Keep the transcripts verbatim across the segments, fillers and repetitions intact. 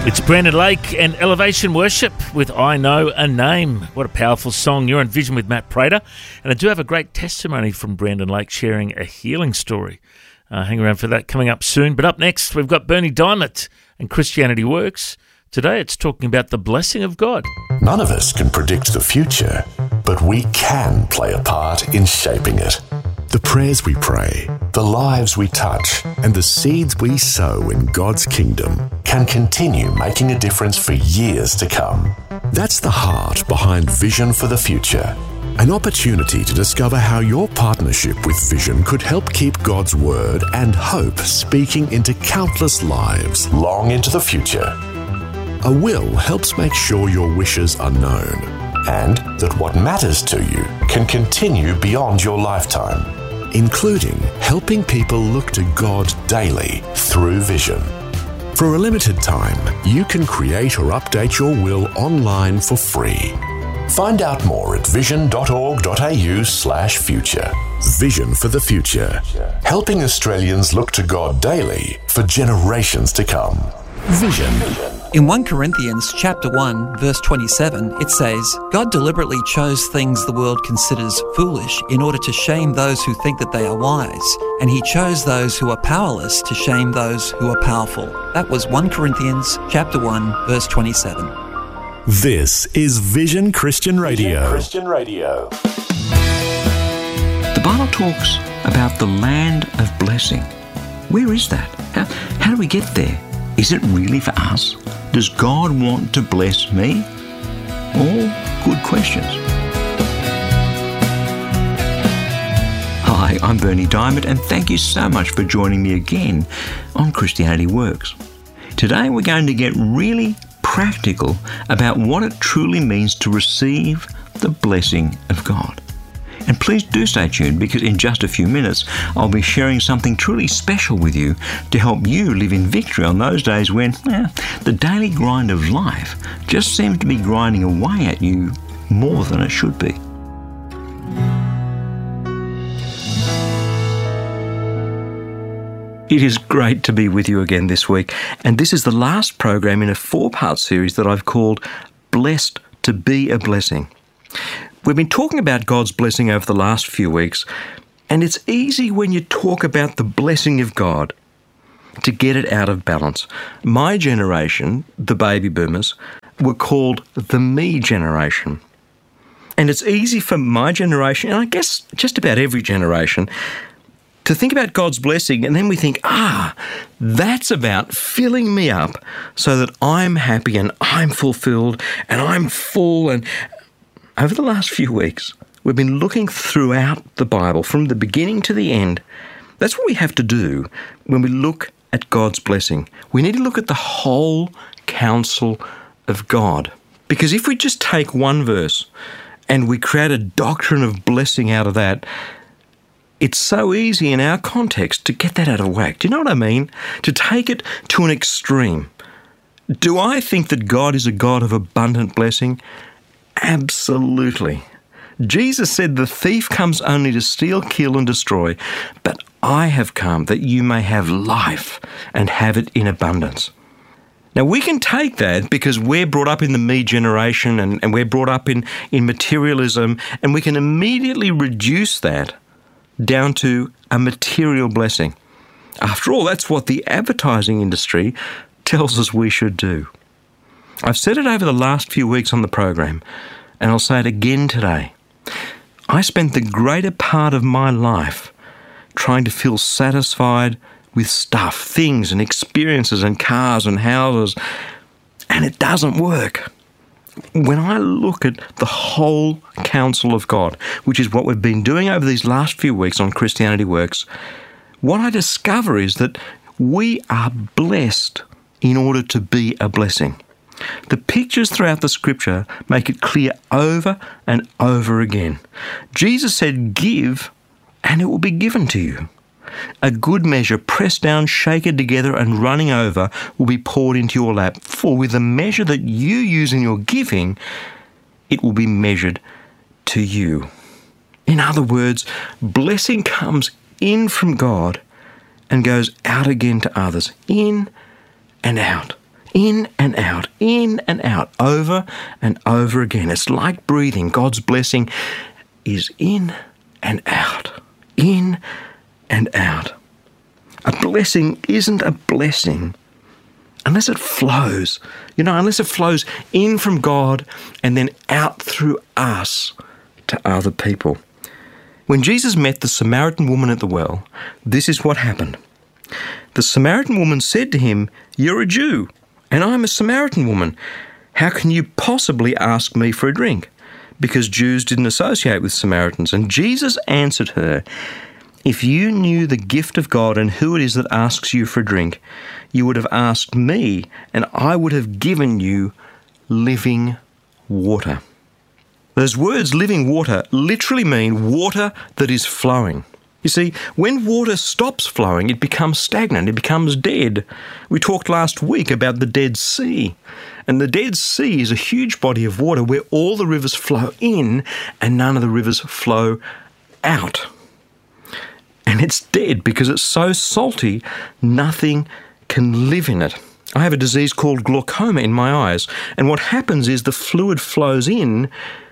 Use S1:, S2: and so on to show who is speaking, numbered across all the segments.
S1: It's Brandon Lake and Elevation Worship with I Know a Name. What a powerful song. You're on Vision with Matt Prater. And I do have a great testimony from Brandon Lake sharing a healing story. Uh, hang around for that coming up soon. But up next, we've got Berni Dymet and Christianity Works. Today, it's talking about the blessing of God.
S2: None of us can predict the future, but we can play a part in shaping it. The prayers we pray, the lives we touch, and the seeds we sow in God's kingdom can continue making a difference for years to come. That's the heart behind Vision for the Future, an opportunity to discover how your partnership with Vision could help keep God's word and hope speaking into countless lives long into the future. A will helps make sure your wishes are known and that what matters to you can continue beyond your lifetime, including helping people look to God daily through Vision. For a limited time, you can create or update your will online for free. Find out more at vision.org.au slash future. Vision for the Future, helping Australians look to God daily for generations to come. Vision.
S3: In First Corinthians chapter one, verse twenty-seven, it says, God deliberately chose things the world considers foolish in order to shame those who think that they are wise, and he chose those who are powerless to shame those who are powerful. That was First Corinthians chapter one, verse twenty-seven.
S2: This is Vision Christian Radio.
S4: Vision Christian Radio. The Bible talks about the land of blessing. Where is that? How, how do we get there? Is it really for us? Does God want to bless me? All good questions. Hi, I'm Berni Dymet, and thank you so much for joining me again on Christianity Works. Today we're going to get really practical about what it truly means to receive the blessing of God. And please do stay tuned, because in just a few minutes I'll be sharing something truly special with you to help you live in victory on those days when eh, the daily grind of life just seems to be grinding away at you more than it should be. It is great to be with you again this week, and this is the last program in a four-part series that I've called Blessed to Be a Blessing. We've been talking about God's blessing over the last few weeks, and it's easy when you talk about the blessing of God to get it out of balance. My generation, the baby boomers, were called the me generation. And it's easy for my generation, and I guess just about every generation, to think about God's blessing, and then we think, ah, that's about filling me up so that I'm happy and I'm fulfilled and I'm full. And over the last few weeks, we've been looking throughout the Bible from the beginning to the end. That's what we have to do when we look at God's blessing. We need to look at the whole counsel of God. Because if we just take one verse and we create a doctrine of blessing out of that, it's so easy in our context to get that out of whack. Do you know what I mean? To take it to an extreme. Do I think that God is a God of abundant blessing? Absolutely. Jesus said the thief comes only to steal, kill and destroy, but I have come that you may have life and have it in abundance. Now we can take that because we're brought up in the me generation and, and we're brought up in, in materialism, and we can immediately reduce that down to a material blessing. After all, that's what the advertising industry tells us we should do. I've said it over the last few weeks on the program, and I'll say it again today. I spent the greater part of my life trying to feel satisfied with stuff, things and experiences and cars and houses, and it doesn't work. When I look at the whole counsel of God, which is what we've been doing over these last few weeks on Christianity Works, what I discover is that we are blessed in order to be a blessing. The pictures throughout the scripture make it clear over and over again. Jesus said, give, and it will be given to you. A good measure, pressed down, shaken together, and running over, will be poured into your lap. For with the measure that you use in your giving, it will be measured to you. In other words, blessing comes in from God and goes out again to others, in and out. In and out, in and out, over and over again. It's like breathing. God's blessing is in and out, in and out. A blessing isn't a blessing unless it flows, you know, unless it flows in from God and then out through us to other people. When Jesus met the Samaritan woman at the well, this is what happened. The Samaritan woman said to him, "You're a Jew, and I'm a Samaritan woman. How can you possibly ask me for a drink?" Because Jews didn't associate with Samaritans. And Jesus answered her, "If you knew the gift of God and who it is that asks you for a drink, you would have asked me, and I would have given you living water." Those words, living water, literally mean water that is flowing. You see, when water stops flowing, it becomes stagnant, it becomes dead. We talked last week about the Dead Sea. And the Dead Sea is a huge body of water where all the rivers flow in and none of the rivers flow out. And it's dead because it's so salty, nothing can live in it. I have a disease called glaucoma in my eyes, and what happens is the fluid flows in,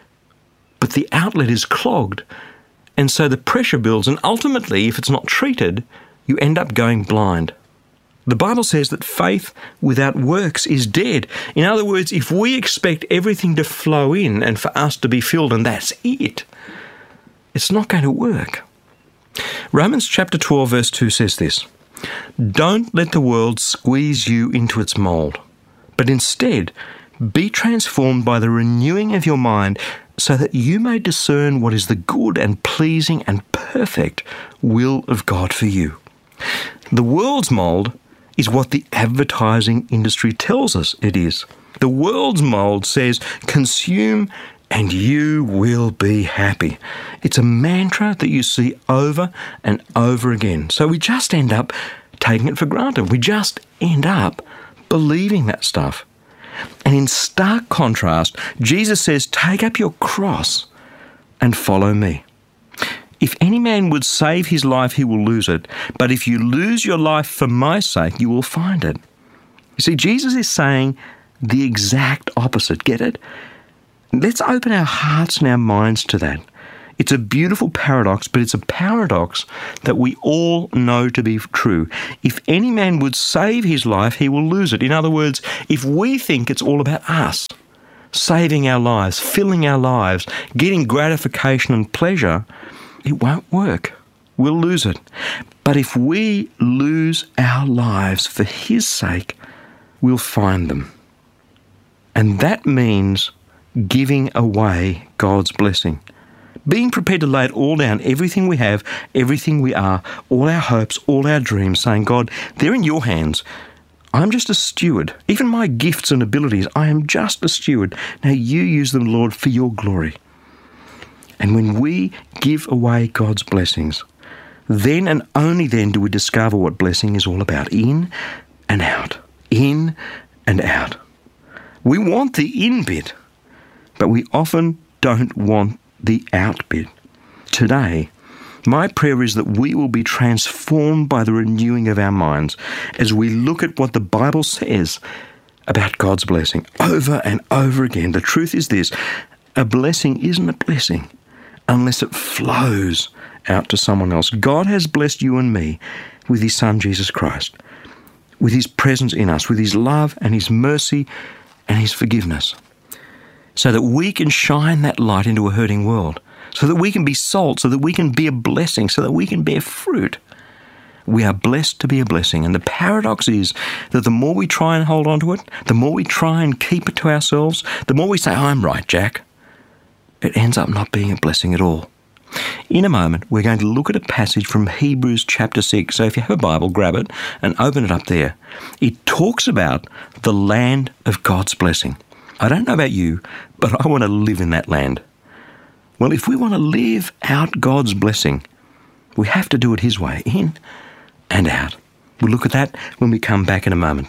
S4: but the outlet is clogged, and so the pressure builds, and ultimately, if it's not treated, you end up going blind. The Bible says that faith without works is dead. In other words, if we expect everything to flow in and for us to be filled and that's it, it's not going to work. Romans chapter twelve verse two says this, "Don't let the world squeeze you into its mould, but instead be transformed by the renewing of your mind so that you may discern what is the good and pleasing and perfect will of God for you." The world's mould is what the advertising industry tells us it is. The world's mould says, consume and you will be happy. It's a mantra that you see over and over again. So we just end up taking it for granted. We just end up believing that stuff. And in stark contrast, Jesus says, take up your cross and follow me. If any man would save his life, he will lose it. But if you lose your life for my sake, you will find it. You see, Jesus is saying the exact opposite. Get it? Let's open our hearts and our minds to that. It's a beautiful paradox, but it's a paradox that we all know to be true. If any man would save his life, he will lose it. In other words, if we think it's all about us, saving our lives, filling our lives, getting gratification and pleasure, it won't work. We'll lose it. But if we lose our lives for his sake, we'll find them. And that means giving away God's blessing. Being prepared to lay it all down, everything we have, everything we are, all our hopes, all our dreams, saying, God, they're in your hands. I'm just a steward. Even my gifts and abilities, I am just a steward. Now you use them, Lord, for your glory. And when we give away God's blessings, then and only then do we discover what blessing is all about. In and out. In and out. We want the in bit, but we often don't want the out bit. Today, my prayer is that we will be transformed by the renewing of our minds as we look at what the Bible says about God's blessing over and over again. The truth is this, a blessing isn't a blessing unless it flows out to someone else. God has blessed you and me with his Son, Jesus Christ, with his presence in us, with his love and his mercy and his forgiveness, so that we can shine that light into a hurting world, so that we can be salt, so that we can be a blessing, so that we can bear fruit. We are blessed to be a blessing. And the paradox is that the more we try and hold on to it, the more we try and keep it to ourselves, the more we say, I'm right, Jack, it ends up not being a blessing at all. In a moment, we're going to look at a passage from Hebrews chapter six. So if you have a Bible, grab it and open it up there. It talks about the land of God's blessing. I don't know about you, but I want to live in that land. Well, if we want to live out God's blessing, we have to do it his way, in and out. We'll look at that when we come back in a moment.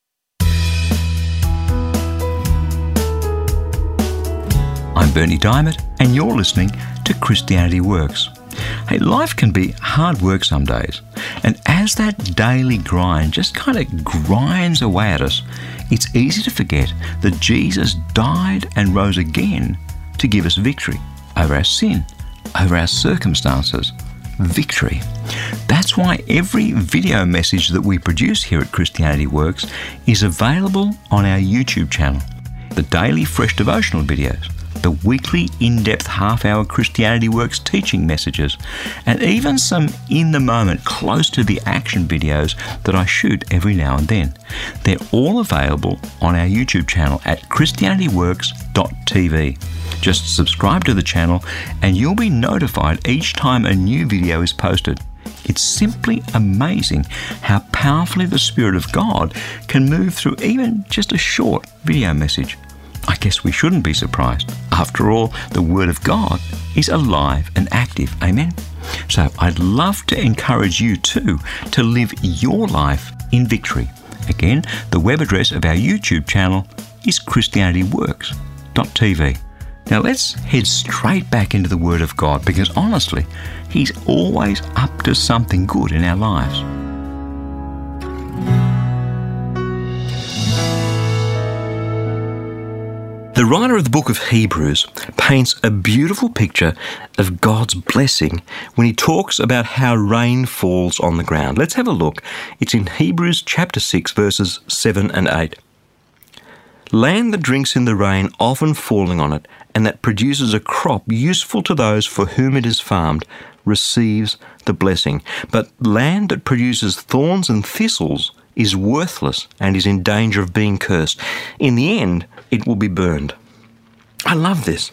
S4: I'm Bernie Diamond, and you're listening to Christianity Works. Hey, life can be hard work some days, and as that daily grind just kind of grinds away at us, it's easy to forget that Jesus died and rose again to give us victory over our sin, over our circumstances. Victory. That's why every video message that we produce here at Christianity Works is available on our YouTube channel. The daily fresh devotional videos, the weekly in-depth half-hour Christianity Works teaching messages, and even some in-the-moment, close-to-the-action videos that I shoot every now and then. They're all available on our YouTube channel at christianity works dot t v. Just subscribe to the channel and you'll be notified each time a new video is posted. It's simply amazing how powerfully the Spirit of God can move through even just a short video message. I guess we shouldn't be surprised. After all, the Word of God is alive and active. Amen? So I'd love to encourage you too to live your life in victory. Again, the web address of our YouTube channel is christianity works dot t v. Now let's head straight back into the Word of God, because honestly, He's always up to something good in our lives.
S5: The writer of the book of Hebrews paints a beautiful picture of God's blessing when he talks about how rain falls on the ground. Let's have a look. It's in Hebrews chapter six, verses seven and eight. Land that drinks in the rain, often falling on it, and that produces a crop useful to those for whom it is farmed, receives the blessing. But land that produces thorns and thistles is worthless and is in danger of being cursed. In the end, it will be burned. I love this.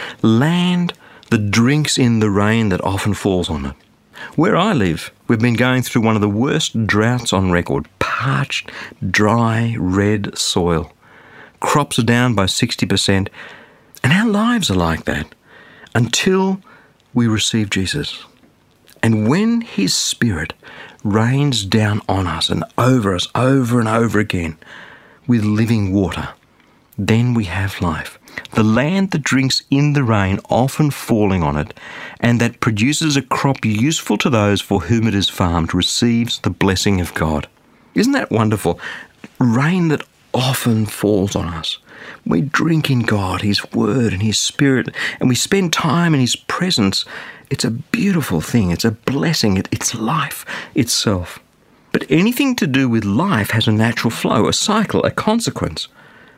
S5: Land that drinks in the rain that often falls on it. Where I live, we've been going through one of the worst droughts on record. Parched, dry, red soil. Crops are down by sixty percent. And our lives are like that until we receive Jesus. And when His Spirit rains down on us and over us over and over again with living water, then we have life. The land that drinks in the rain, often falling on it, and that produces a crop useful to those for whom it is farmed, receives the blessing of God. Isn't that wonderful? Rain that often falls on us. We drink in God, His Word and His Spirit, and we spend time in His presence. It's a beautiful thing. It's a blessing. It, it's life itself. But anything to do with life has a natural flow, a cycle, a consequence.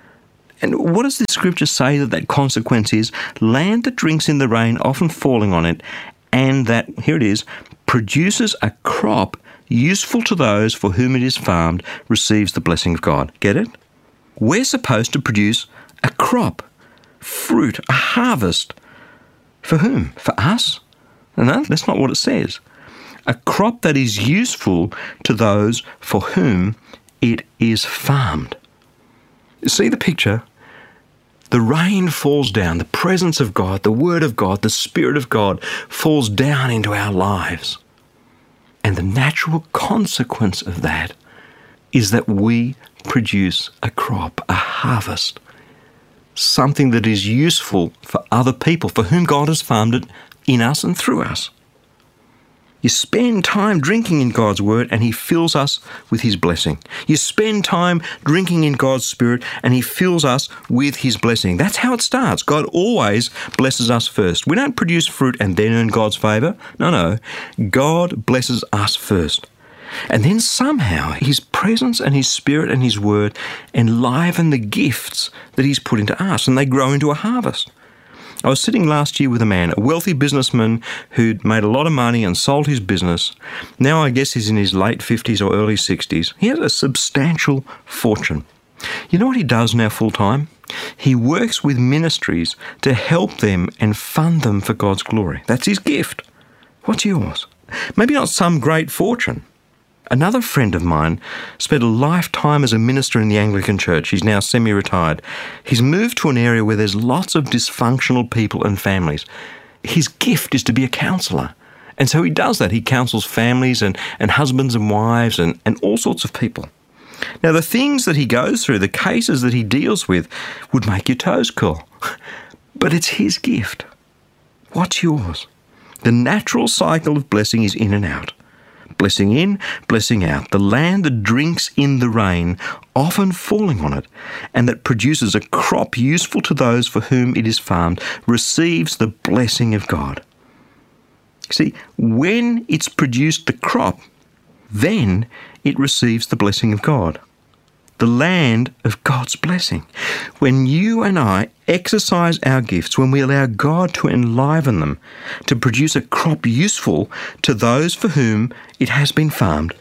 S5: And what does the Scripture say that that consequence is? Land that drinks in the rain, often falling on it, and that, here it is, produces a crop useful to those for whom it is farmed, receives the blessing of God. Get it? We're supposed to produce a crop, fruit, a harvest. For whom? For us? No, that's not what it says. A crop that is useful to those for whom it is farmed. See the picture? The rain falls down, the presence of God, the Word of God, the Spirit of God falls down into our lives. And the natural consequence of that is that we produce a crop, a harvest, something that is useful for other people, for whom God has farmed it in us and through us. You spend time drinking in God's Word and He fills us with His blessing. You spend time drinking in God's Spirit and He fills us with His blessing. That's how it starts. God always blesses us first. We don't produce fruit and then earn God's favour. No, no. God blesses us first. And then somehow His presence and His Spirit and His Word enliven the gifts that He's put into us, and they grow into a harvest. I was sitting last year with a man, a wealthy businessman who'd made a lot of money and sold his business. Now I guess he's in his late fifties or early sixties. He has a substantial fortune. You know what he does now full time? He works with ministries to help them and fund them for God's glory. That's his gift. What's yours? Maybe not some great fortune. Another friend of mine spent a lifetime as a minister in the Anglican Church. He's now semi-retired. He's moved to an area where there's lots of dysfunctional people and families. His gift is to be a counsellor. And so he does that. He counsels families and, and husbands and wives and, and all sorts of people. Now, the things that he goes through, the cases that he deals with, would make your toes curl. But it's his gift. What's yours? The natural cycle of blessing is in and out.
S4: Blessing in, blessing out. The land that drinks in the rain, often falling on it, and that produces a crop useful to those for whom it is farmed, receives the blessing of God. See, when it's produced the crop, then it receives the blessing of God. The land of God's blessing. When you and I exercise our gifts, when we allow God to enliven them, to produce a crop useful to those for whom it has been farmed,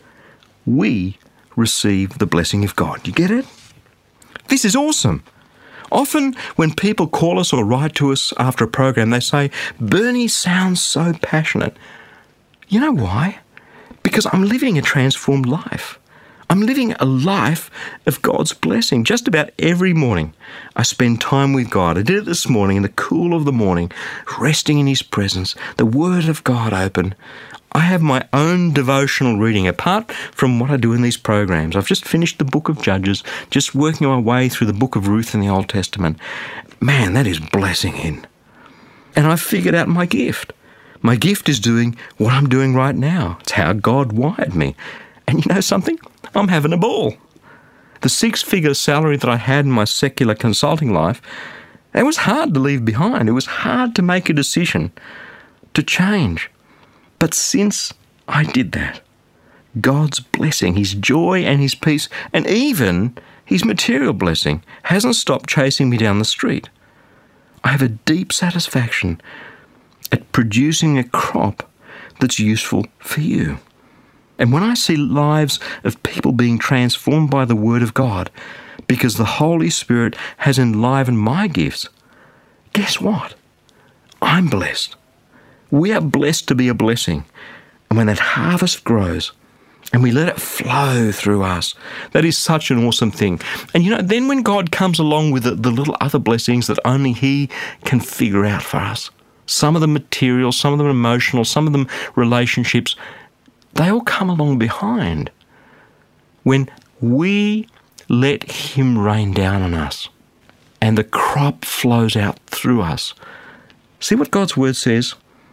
S4: we receive the blessing of God. You get it? This is awesome. Often when people call us or write to us after a program, they say, "Bernie sounds so passionate." You know why? Because I'm living a transformed life. I'm living a life of God's blessing. Just about every morning, I spend time with God. I did it this morning in the cool of the morning, resting in His presence, the Word of God open. I have my own devotional reading, apart from what I do in these programs. I've just finished the book of Judges, just working my way through the book of Ruth in the Old Testament. Man, that is blessing in. And I've figured out my gift. My gift is doing what I'm doing right now. It's how God wired me. And you know something? I'm having a ball. The six-figure salary that I had in my secular consulting life, it was hard to leave behind. It was hard to make a decision to change. But since I did that, God's blessing, His joy and His peace, and even His material blessing hasn't stopped chasing me down the street. I have a deep satisfaction at producing a crop that's useful for you. And when I see lives of people being transformed by the Word of God, because the Holy Spirit has enlivened my gifts, guess what? I'm blessed. We are blessed to be a blessing. And when that harvest grows and we let it flow through us, that is such an awesome thing. And you know, then when God comes along with the, the little other blessings that only He can figure out for us, some of them material, some of them emotional, some of them relationships, they all come along behind when we let Him rain down on us and the crop flows out through us. See what God's Word says?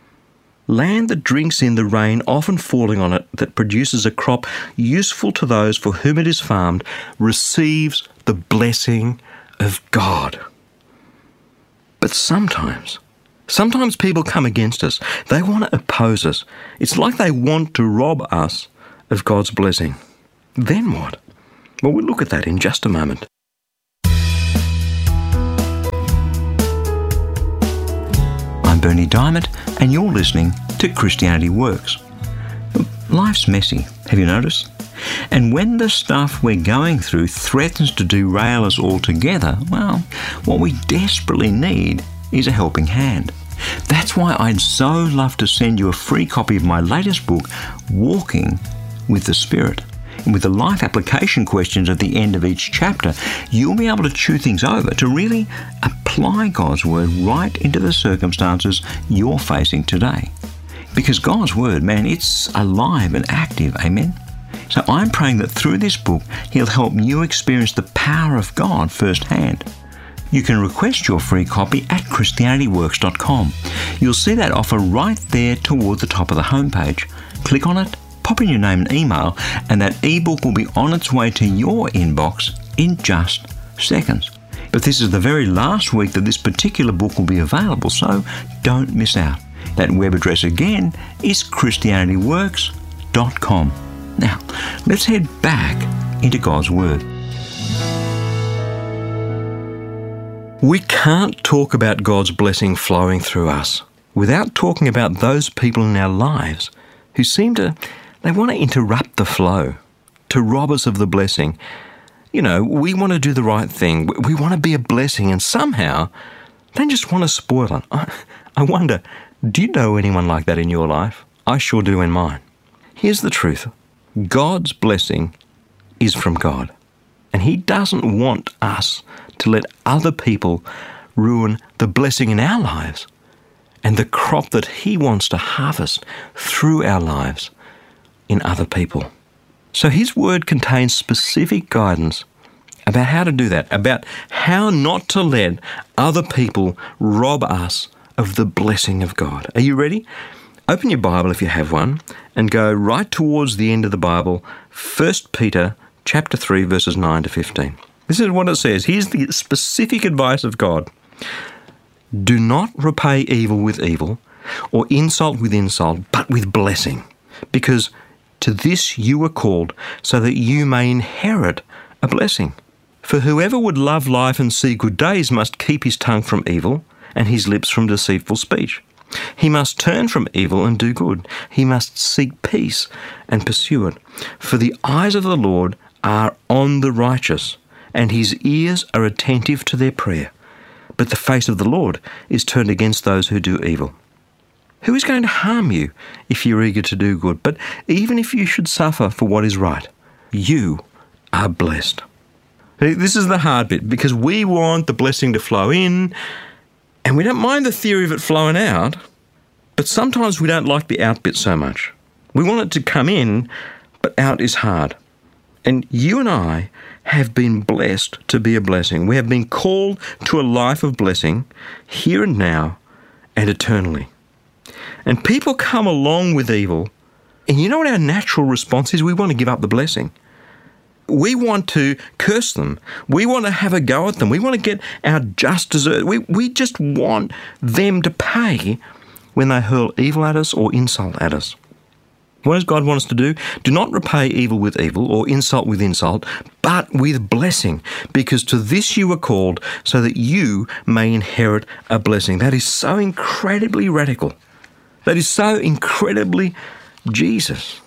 S4: Land that drinks in the rain, often falling on it, that produces a crop useful to those for whom it is farmed, receives the blessing of God. But sometimes, sometimes people come against us. They want to oppose us. It's like they want to rob us of God's blessing. Then what? Well, we'll look at that in just a moment.
S5: I'm Bernie Diamond, and you're listening to Christianity Works. Life's messy, have you noticed? And when the stuff we're going through threatens to derail us altogether, well, what we desperately need is a helping hand. That's why I'd so love to send you a free copy of my latest book, Walking with the Spirit. And with the life application questions at the end of each chapter, you'll be able to chew things over to really apply God's Word right into the circumstances you're facing today. Because God's Word, man, it's alive and active, amen? So I'm praying that through this book, He'll help you experience the power of God firsthand. You can request your free copy at Christianity Works dot com. You'll see that offer right there toward the top of the homepage. Click on it, pop in your name and email, and that ebook will be on its way to your inbox in just seconds. But this is the very last week that this particular book will be available, so don't miss out. That web address again is Christianity Works dot com. Now, let's head back into God's Word.
S4: We can't talk about God's blessing flowing through us without talking about those people in our lives who seem to, they want to interrupt the flow, to rob us of the blessing. You know, we want to do the right thing. We want to be a blessing, and somehow they just want to spoil it. I, I wonder, do you know anyone like that in your life? I sure do in mine. Here's the truth. God's blessing is from God, and He doesn't want us to let other people ruin the blessing in our lives and the crop that He wants to harvest through our lives in other people. So His Word contains specific guidance about how to do that, about how not to let other people rob us of the blessing of God. Are you ready? Open your Bible if you have one and go right towards the end of the Bible, First Peter chapter three, verses nine to fifteen. This is what it says. Here's the specific advice of God. Do not repay evil with evil or insult with insult, but with blessing, because to this you were called, so that you may inherit a blessing. For whoever would love life and see good days must keep his tongue from evil and his lips from deceitful speech. He must turn from evil and do good. He must seek peace and pursue it. For the eyes of the Lord are on the righteous, and his ears are attentive to their prayer. But the face of the Lord is turned against those who do evil. Who is going to harm you if you're eager to do good? But even if you should suffer for what is right, you are blessed. This is the hard bit, because we want the blessing to flow in, and we don't mind the theory of it flowing out, but sometimes we don't like the out bit so much. We want it to come in, but out is hard. And you and I have been blessed to be a blessing. We have been called to a life of blessing here and now and eternally. And people come along with evil, and you know what our natural response is? We want to give up the blessing. We want to curse them. We want to have a go at them. We want to get our just desert. We, we just want them to pay when they hurl evil at us or insult at us. What does God want us to do? Do not repay evil with evil or insult with insult, but with blessing, because to this you were called, so that you may inherit a blessing. That is so incredibly radical. That is so incredibly Jesus.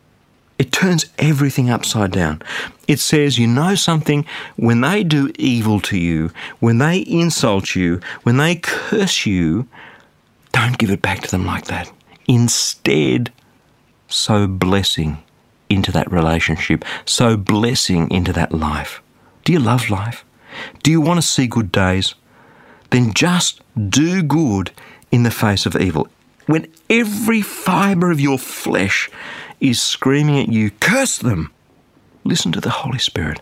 S4: It turns everything upside down. It says, you know something, when they do evil to you, when they insult you, when they curse you, don't give it back to them like that. Instead, sow blessing into that relationship, sow blessing into that life. Do you love life? Do you want to see good days? Then just do good in the face of evil. When every fibre of your flesh is screaming at you, curse them, listen to the Holy Spirit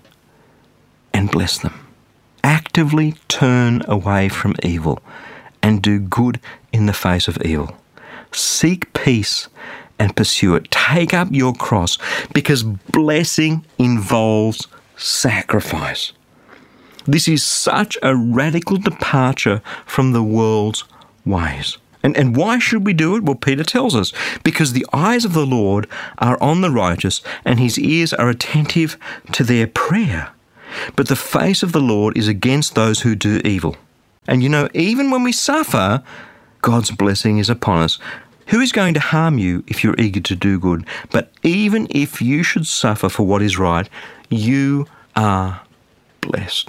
S4: and bless them. Actively turn away from evil and do good in the face of evil. Seek peace and pursue it. Take up your cross, because blessing involves sacrifice. This is such a radical departure from the world's ways. And, and why should we do it? Well, Peter tells us, because the eyes of the Lord are on the righteous, and his ears are attentive to their prayer. But the face of the Lord is against those who do evil. And you know, even when we suffer, God's blessing is upon us. Who is going to harm you if you're eager to do good? But even if you should suffer for what is right, you are blessed.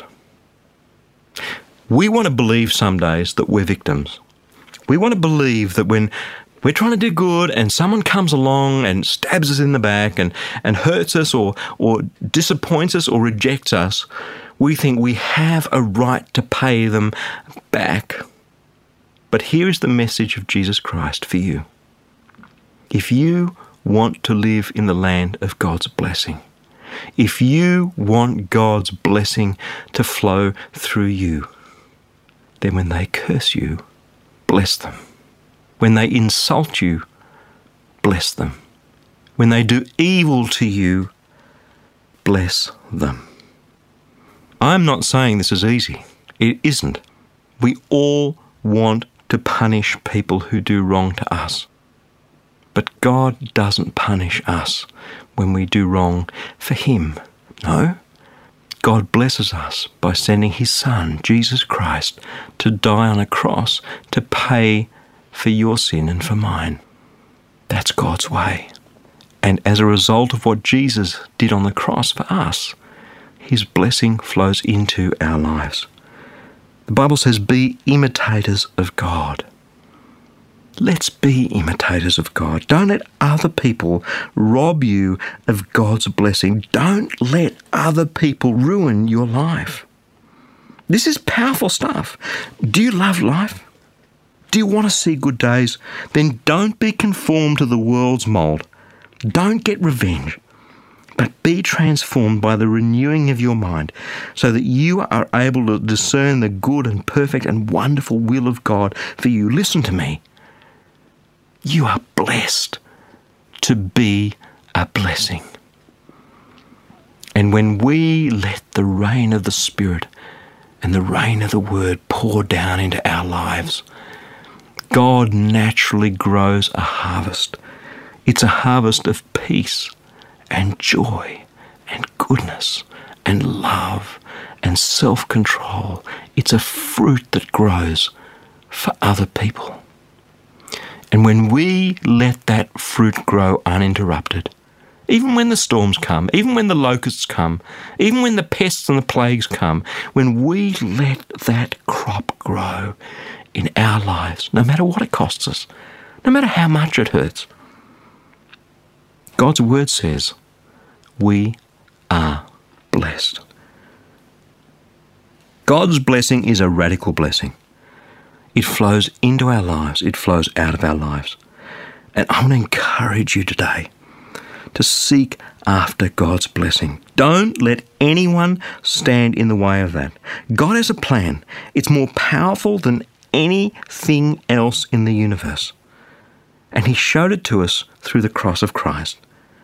S4: We want to believe some days that we're victims. We want to believe that when we're trying to do good and someone comes along and stabs us in the back and, and hurts us or, or disappoints us or rejects us, we think we have a right to pay them back. But here is the message of Jesus Christ for you. If you want to live in the land of God's blessing, if you want God's blessing to flow through you, then when they curse you, bless them. When they insult you, bless them. When they do evil to you, bless them. I'm not saying this is easy. It isn't. We all want to punish people who do wrong to us. But God doesn't punish us when we do wrong for him. No. God blesses us by sending his Son, Jesus Christ, to die on a cross to pay for your sin and for mine. That's God's way. And as a result of what Jesus did on the cross for us, his blessing flows into our lives. The Bible says, be imitators of God. Let's be imitators of God. Don't let other people rob you of God's blessing. Don't let other people ruin your life. This is powerful stuff. Do you love life? Do you want to see good days? Then don't be conformed to the world's mould. Don't get revenge, but be transformed by the renewing of your mind, so that you are able to discern the good and perfect and wonderful will of God for you. Listen to me. You are blessed to be a blessing. And when we let the rain of the Spirit and the rain of the Word pour down into our lives, God naturally grows a harvest. It's a harvest of peace and joy and goodness and love and self-control. It's a fruit that grows for other people. And when we let that fruit grow uninterrupted, even when the storms come, even when the locusts come, even when the pests and the plagues come, when we let that crop grow in our lives, no matter what it costs us, no matter how much it hurts, God's Word says we are blessed. God's blessing is a radical blessing. It flows into our lives. It flows out of our lives. And I want to encourage you today to seek after God's blessing. Don't let anyone stand in the way of that. God has a plan. It's more powerful than anything else in the universe. And He showed it to us through the cross of Christ.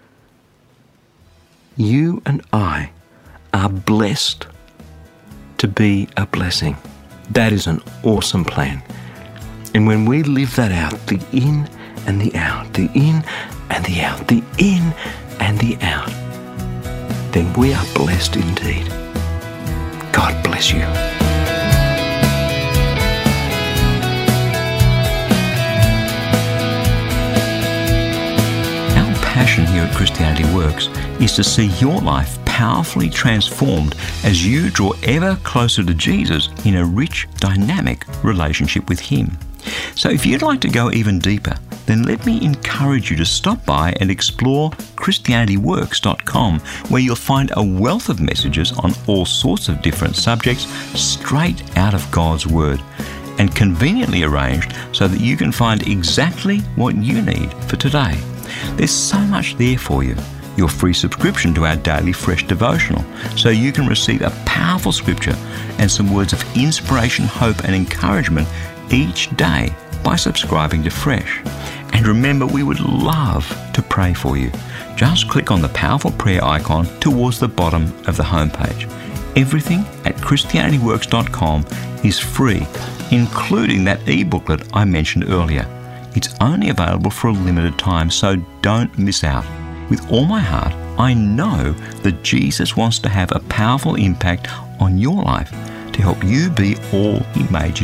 S4: You and I are blessed to be a blessing. That is an awesome plan. And when we live that out, the in and the out, the in and the out, the in and the out, then we are blessed indeed. God bless you.
S5: Our passion here at Christianity Works is to see your life powerfully transformed as you draw ever closer to Jesus in a rich, dynamic relationship with Him. So if you'd like to go even deeper, then let me encourage you to stop by and explore Christianity Works dot com, where you'll find a wealth of messages on all sorts of different subjects straight out of God's Word, and conveniently arranged so that you can find exactly what you need for today. There's so much there for you. Your free subscription to our daily fresh devotional, so you can receive a powerful scripture and some words of inspiration, hope and encouragement each day by subscribing to Fresh. And remember, we would love to pray for you. Just click on the powerful prayer icon towards the bottom of the homepage. Everything at Christianity Works dot com is free, including that e-booklet I mentioned earlier. It's only available for a limited time, so don't miss out. With all my heart, I know that Jesus wants to have a powerful impact on your life to help you be all He made you